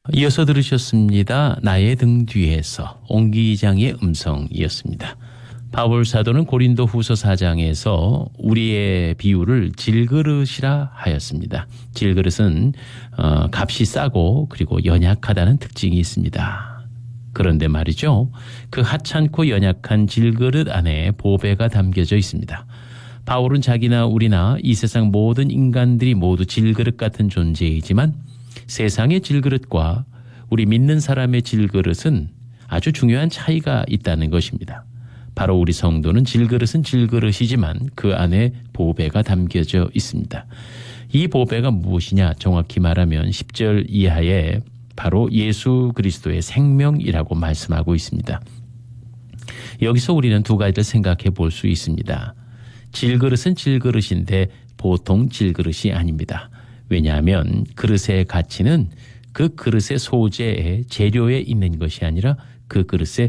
이어서 들으셨습니다. 나의 등 뒤에서 옹기장의 음성이었습니다. 바울 사도는 고린도 후서 4장에서 우리의 비유를 질그릇이라 하였습니다. 질그릇은 값이 싸고 그리고 연약하다는 특징이 있습니다. 그런데 말이죠. 그 하찮고 연약한 질그릇 안에 보배가 담겨져 있습니다. 바울은 자기나 우리나 이 세상 모든 인간들이 모두 질그릇 같은 존재이지만 세상의 질그릇과 우리 믿는 사람의 질그릇은 아주 중요한 차이가 있다는 것입니다. 바로 우리 성도는 질그릇은 질그릇이지만 그 안에 보배가 담겨져 있습니다. 이 보배가 무엇이냐? 정확히 말하면 10절 이하에 바로 예수 그리스도의 생명이라고 말씀하고 있습니다. 여기서 우리는 두 가지를 생각해 볼 수 있습니다. 질그릇은 질그릇인데 보통 질그릇이 아닙니다. 왜냐하면 그릇의 가치는 그 그릇의 소재에 재료에 있는 것이 아니라 그 그릇의